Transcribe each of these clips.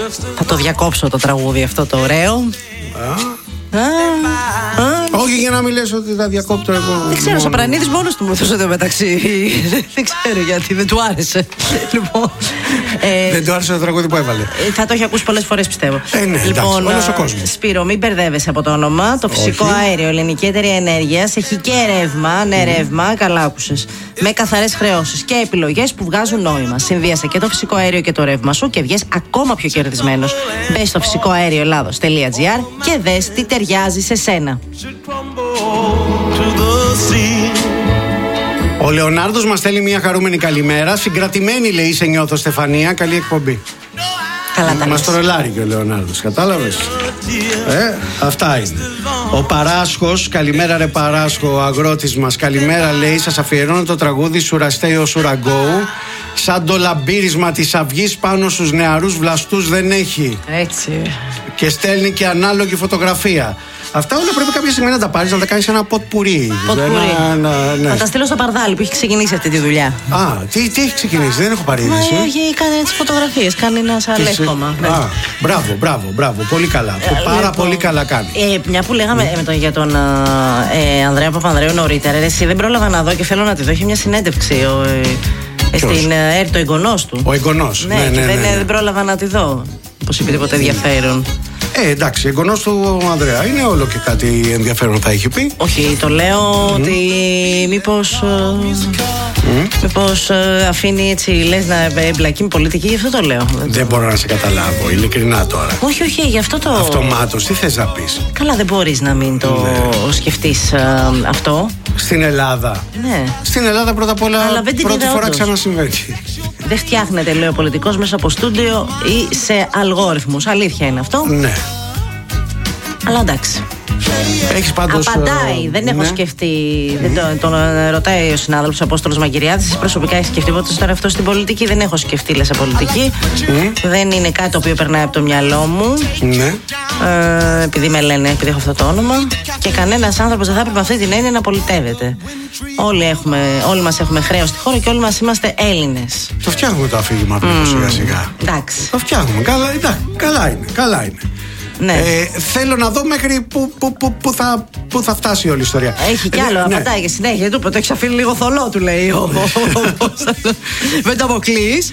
Θα το διακόψω το τραγούδι αυτό το ωραίο. Όχι, για να μην λες ότι θα διακόπτω εγώ. Δεν ξέρω, ο Σαπρανίδης μόνος του μου έδωσε το μεταξύ. Δεν ξέρω γιατί, δεν του άρεσε. Λοιπόν, δεν του άρεσε το τραγούδι που έβαλε. Θα το έχει ακούσει πολλές φορές, πιστεύω. Ναι, λοιπόν, όλος ο κόσμος. Σπύρο, μην μπερδεύεσαι από το όνομα. Το φυσικό αέριο, Ελληνική Εταιρεία Ενέργειας, έχει και ρεύμα, ρεύμα, καλά άκουσες. Με καθαρές χρεώσεις και επιλογές που βγάζουν νόημα. Συνδύασε και το φυσικό αέριο και το ρεύμα σου και βγες ακόμα πιο κερδισμένος. Μπες στο φυσικοαέρioελλάδος.gr και δες τι ταιριάζει σε σένα. Ο Λεωνάρδος μας στέλνει μια χαρούμενη καλημέρα. Συγκρατημένη, λέει, σε νιώθω, Στεφανία. Καλή εκπομπή. Καλά τα μας τρολάρει και ο Λεωνάρδος, κατάλαβες. Αυτά είναι. Ο Παράσχος, καλημέρα ρε Παράσχο, ο αγρότης μας. Καλημέρα, λέει, σας αφιερώνω το τραγούδι Σουραστέιο Σουραγκόου. Σαν το λαμπύρισμα της αυγής πάνω στους νεαρούς βλαστούς δεν έχει. Έτσι. Και στέλνει και ανάλογη φωτογραφία. Αυτά όλα πρέπει κάποια στιγμή να τα πάρεις, να τα κάνεις ένα ποτπουρί. Ναι. Θα τα στείλω στο Παρδάλι που έχει ξεκινήσει αυτή τη δουλειά. Α, τι έχει ξεκινήσει, δεν έχω πάρει είδηση. Έχει κάνει τις φωτογραφίες, κάνει ένα σαλέκομα. Μπράβο, πολύ καλά. Πάρα πολύ καλά κάνει. Μια που λέγαμε για τον Ανδρέα Παπανδρέου νωρίτερα, εσύ δεν πρόλαβα να δω και θέλω να τη δω. Έχει μια συνέντευξη στην ΕΡΤ, ο εγγονός του. Ο εγγονός, ναι. Δεν πρόλαβα να τη δω. Πως είπε τίποτα ενδιαφέρον. Εντάξει, εγγονός του Ανδρέα είναι όλο και κάτι ενδιαφέρον θα έχει πει. Όχι, το λέω ότι μήπως αφήνει έτσι, λες, να εμπλακεί με πολιτική, γι' αυτό το λέω. Δεν μπορώ να σε καταλάβω, ειλικρινά τώρα. Όχι, γι' αυτό το. Αυτομάτως, τι θες να πεις. Καλά, δεν μπορείς να μην το σκεφτείς αυτό. Στην Ελλάδα. Ναι. Στην Ελλάδα πρώτα απ' όλα πρώτη φορά ξανασυμβαίνει. Δεν φτιάχνεται, λέει, ο πολιτικός μέσα από στούντιο ή σε αλγόριθμους. Αλήθεια είναι αυτό. Ναι. Αλλά εντάξει. Έχεις πάντως. Απαντάει, δεν έχω σκεφτεί. Τον ρωτάει ο συνάδελφος Απόστολος Μαγκυριάδης. Εσύ προσωπικά έχεις σκεφτεί πότε στον εαυτό στην πολιτική? Δεν έχω σκεφτεί, λες, σε πολιτική. Δεν είναι κάτι το οποίο περνάει από το μυαλό μου. Ναι. Επειδή με λένε, επειδή έχω αυτό το όνομα. Και κανένας άνθρωπος δεν θα έπρεπε αυτή την έννοια να πολιτεύεται. Όλοι μας έχουμε χρέος στη χώρα και όλοι μας είμαστε Έλληνες. Το φτιάχνουμε το αφήγημα πριν σιγά σιγά. Εντάξει. Το φτιάχνουμε. Καλά είναι. Ναι. Θέλω να δω μέχρι πού θα φτάσει όλη η ιστορία. Έχει κι άλλο, απαντάει και συνέχεια. Του το έχει αφήνει λίγο θολό, του λέει. Δεν το αποκλείς.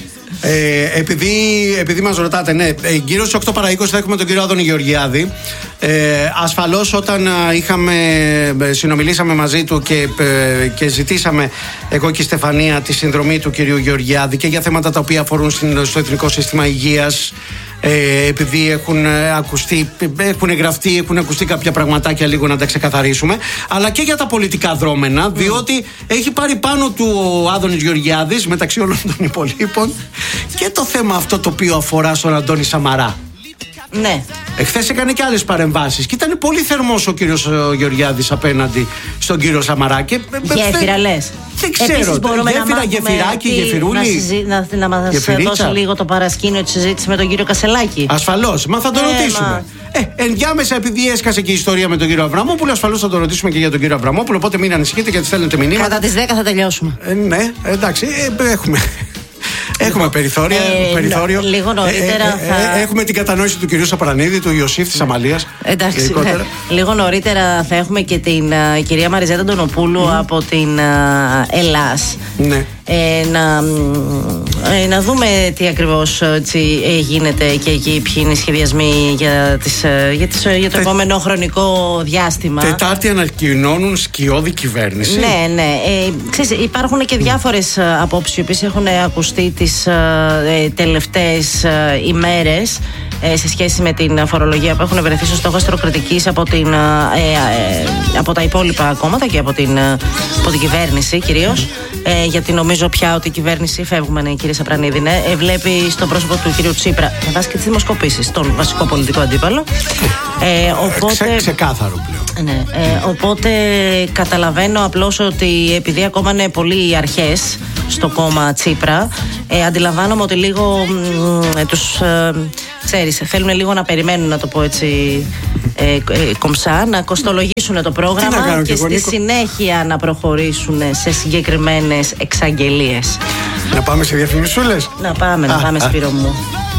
Επειδή μας ρωτάτε, ναι, γύρω στις 8 παρά 20 θα έχουμε τον κύριο Άδωνη Γεωργιάδη. Ασφαλώς όταν συνομιλήσαμε μαζί του και ζητήσαμε εγώ και η Στεφανία τη συνδρομή του κυρίου Γεωργιάδη και για θέματα τα οποία αφορούν στο Εθνικό Σύστημα Υγείας, επειδή έχουν ακουστεί, έχουν γραφτεί, έχουν ακουστεί κάποια πραγματάκια, λίγο να τα ξεκαθαρίσουμε, αλλά και για τα πολιτικά δρόμενα, διότι έχει πάρει πάνω του ο Άδωνης Γεωργιάδης μεταξύ όλων των υπολείπων και το θέμα αυτό το οποίο αφορά στον Αντώνη Σαμαρά. Ναι. Εχθές έκανε και άλλες παρεμβάσεις και ήταν πολύ θερμός ο κύριος Γεωργιάδης απέναντι στον κύριο Σαμαρά. Γέφυρα λες? Δεν ξέρω. Γεφυράκι, γεφυρούλι. Να μας δώσει λίγο το παρασκήνιο της συζήτησης με τον κύριο Κασελάκη. Ασφαλώς, μα θα τον ρωτήσουμε. Ενδιάμεσα, επειδή έσκασε και η ιστορία με τον κύριο Αβραμόπουλο, ασφαλώς θα τον ρωτήσουμε και για τον κύριο Αβραμόπουλο. Οπότε μην ανησυχείτε γιατί στέλνετε μηνύματα. Κατά τις 10 θα τελειώσουμε. Ναι, εντάξει, έχουμε περιθώριο. Λίγο νωρίτερα έχουμε την κατανόηση του κυρίου Σαπρανίδη, του Ιωσήφ της Αμαλίας. Εντάξει, λίγο νωρίτερα θα έχουμε και την κυρία Μαριζέτα Ντονοπούλου από την Ελλάς. Ναι. Να δούμε τι ακριβώς γίνεται και εκεί, ποιοι είναι οι σχεδιασμοί για το επόμενο χρονικό διάστημα. Τετάρτη ανακοινώνουν σκιώδη κυβέρνηση. Ναι. Ξέρεις, υπάρχουν και διάφορες απόψεις οι οποίες έχουν ακουστεί τις τελευταίες ημέρες σε σχέση με την φορολογία που έχουν βρεθεί στο στόχαστρο κριτικής από τα υπόλοιπα κόμματα και από την κυβέρνηση κυρίως. Γιατί νομίζω πια ότι η κυβέρνηση, φεύγουμε, ναι, κύριε Σαπρανίδη, ναι, βλέπει στο πρόσωπο του κύριου Τσίπρα, με βάση και τις δημοσκοπήσεις, τον βασικό πολιτικό αντίπαλο. Ξεκάθαρο πλέον. Ναι, οπότε καταλαβαίνω απλώς ότι επειδή ακόμα είναι πολύ οι αρχές στο κόμμα Τσίπρα, αντιλαμβάνομαι ότι λίγο τους ξέρεις, θέλουν λίγο να περιμένουν, να το πω έτσι κομψά, να κοστολογήσουν το πρόγραμμα και στη συνέχεια να προχωρήσουν σε συγκεκριμένες εξαγγελίες. Να πάμε σε διαφημισούλες. Να πάμε Σπύρο μου.